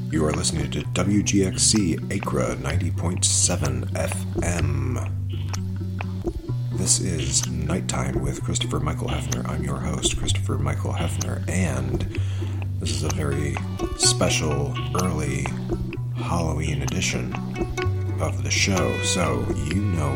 You are listening to WGXC Acra 90.7 FM. This is Nighttime with Christopher Michael Hefner. I'm your host, Christopher Michael Hefner, and this is a very special early Halloween edition of the show. So, you know